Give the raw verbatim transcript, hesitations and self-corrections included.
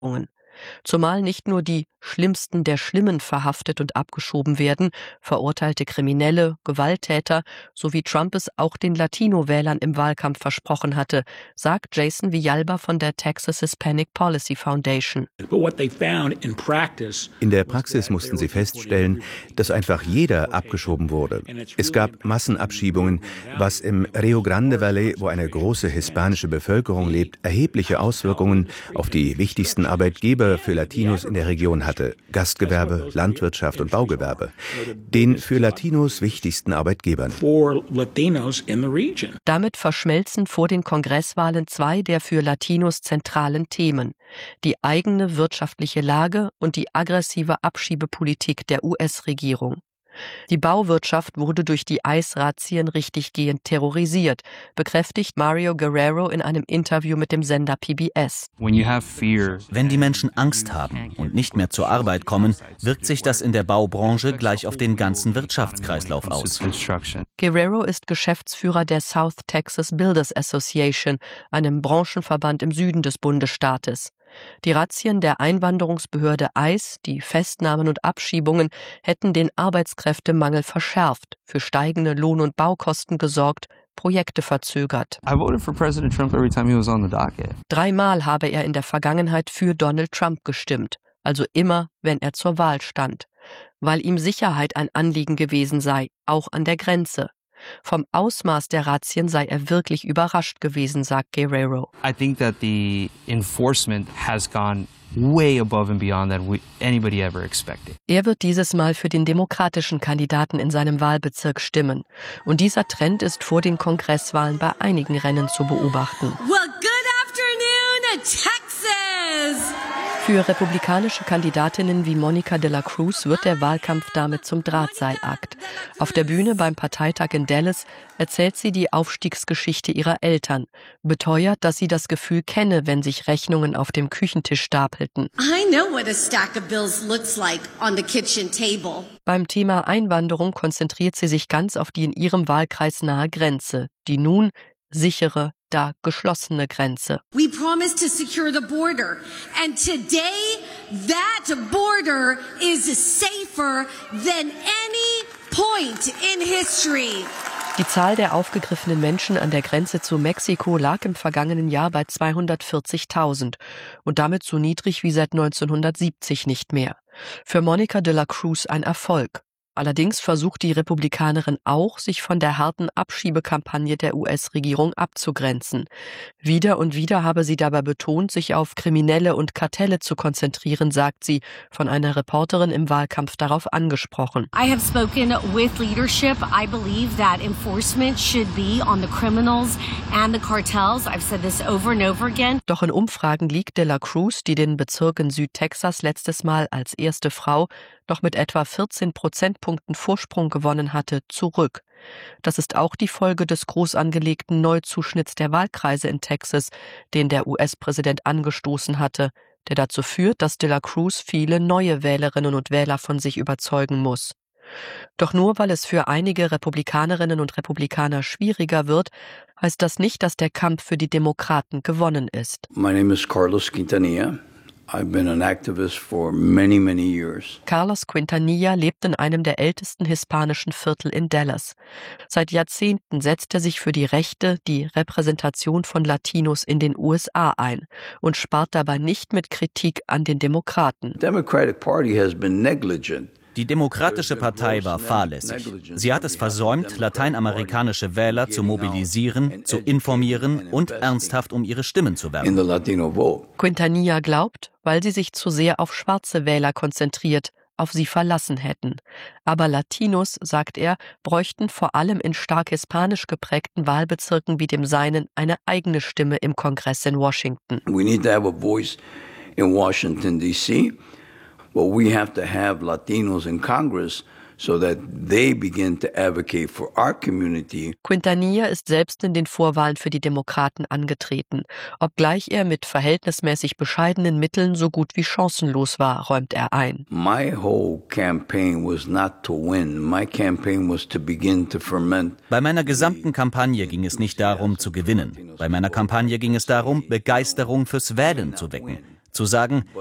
Veränderungen. Zumal nicht nur die Schlimmsten der Schlimmen verhaftet und abgeschoben werden, verurteilte Kriminelle, Gewalttäter, so wie Trump es auch den Latino-Wählern im Wahlkampf versprochen hatte, sagt Jason Villalba von der Texas Hispanic Policy Foundation. In der Praxis mussten sie feststellen, dass einfach jeder abgeschoben wurde. Es gab Massenabschiebungen, was im Rio Grande Valley, wo eine große hispanische Bevölkerung lebt, erhebliche Auswirkungen auf die wichtigsten Arbeitgeber für Latinos in der Region hatte: Gastgewerbe, Landwirtschaft und Baugewerbe. Den für Latinos wichtigsten Arbeitgebern. Damit verschmelzen vor den Kongresswahlen zwei der für Latinos zentralen Themen: die eigene wirtschaftliche Lage und die aggressive Abschiebepolitik der U S-Regierung. Die Bauwirtschaft wurde durch die ICE-Razzien richtiggehend terrorisiert, bekräftigt Mario Guerrero in einem Interview mit dem Sender P B S. Wenn die Menschen Angst haben und nicht mehr zur Arbeit kommen, wirkt sich das in der Baubranche gleich auf den ganzen Wirtschaftskreislauf aus. Guerrero ist Geschäftsführer der South Texas Builders Association, einem Branchenverband im Süden des Bundesstaates. Die Razzien der Einwanderungsbehörde ICE, die Festnahmen und Abschiebungen, hätten den Arbeitskräftemangel verschärft, für steigende Lohn- und Baukosten gesorgt, Projekte verzögert. Dreimal habe er in der Vergangenheit für Donald Trump gestimmt, also immer, wenn er zur Wahl stand, weil ihm Sicherheit ein Anliegen gewesen sei, auch an der Grenze. Vom Ausmaß der Razzien sei er wirklich überrascht gewesen, sagt Guerrero. I think that the enforcement has gone way above and beyond that we, anybody ever expected. Er wird dieses Mal für den demokratischen Kandidaten in seinem Wahlbezirk stimmen. Und dieser Trend ist vor den Kongresswahlen bei einigen Rennen zu beobachten. Well, good afternoon, Texas! Für republikanische Kandidatinnen wie Monica de la Cruz wird der Wahlkampf damit zum Drahtseilakt. Auf der Bühne beim Parteitag in Dallas erzählt sie die Aufstiegsgeschichte ihrer Eltern, beteuert, dass sie das Gefühl kenne, wenn sich Rechnungen auf dem Küchentisch stapelten. I know what a stack of bills looks like on the kitchen table. Beim Thema Einwanderung konzentriert sie sich ganz auf die in ihrem Wahlkreis nahe Grenze, die nun sichere, da geschlossene Grenze. We promised to secure the border, and today that border is safer than any point in history. Die Zahl der aufgegriffenen Menschen an der Grenze zu Mexiko lag im vergangenen Jahr bei zweihundertvierzigtausend und damit so niedrig wie seit neunzehnhundertsiebzig nicht mehr. Für Monica de la Cruz ein Erfolg. Allerdings versucht die Republikanerin auch, sich von der harten Abschiebekampagne der U S-Regierung abzugrenzen. Wieder und wieder habe sie dabei betont, sich auf Kriminelle und Kartelle zu konzentrieren, sagt sie, von einer Reporterin im Wahlkampf darauf angesprochen. I have spoken with leadership. I believe that enforcement should be on the criminals and the cartels. I've said this over and over again. Doch in Umfragen liegt de la Cruz, die den Bezirk in Südtexas letztes Mal als erste Frau noch mit etwa vierzehn Prozentpunkten Vorsprung gewonnen hatte, zurück. Das ist auch die Folge des groß angelegten Neuzuschnitts der Wahlkreise in Texas, den der U S-Präsident angestoßen hatte, der dazu führt, dass de la Cruz viele neue Wählerinnen und Wähler von sich überzeugen muss. Doch nur weil es für einige Republikanerinnen und Republikaner schwieriger wird, heißt das nicht, dass der Kampf für die Demokraten gewonnen ist. My name is Carlos Quintanilla. I've been an activist for many, many years. Carlos Quintanilla lebt in einem der ältesten hispanischen Viertel in Dallas. Seit Jahrzehnten setzt er sich für die Rechte, die Repräsentation von Latinos in den U S A ein und spart dabei nicht mit Kritik an den Demokraten. The Democratic Party has been negligent. Die Demokratische Partei war fahrlässig. Sie hat es versäumt, lateinamerikanische Wähler zu mobilisieren, zu informieren und ernsthaft um ihre Stimmen zu werben. Quintanilla glaubt, weil sie sich zu sehr auf schwarze Wähler konzentriert, auf sie verlassen hätten. Aber Latinos, sagt er, bräuchten vor allem in stark hispanisch geprägten Wahlbezirken wie dem seinen eine eigene Stimme im Kongress in Washington. We need to have a voice in Washington, D C But we have to have Latinos in Congress so that they begin to advocate for our community. Quintanilla ist selbst in den Vorwahlen für die Demokraten angetreten. Obgleich er mit verhältnismäßig bescheidenen Mitteln so gut wie chancenlos war, räumt er ein. My whole campaign was not to win. My campaign was to begin to ferment. Bei meiner gesamten Kampagne ging es nicht darum, zu gewinnen. Bei meiner Kampagne ging es darum, Begeisterung fürs Wählen zu wecken. Zu sagen,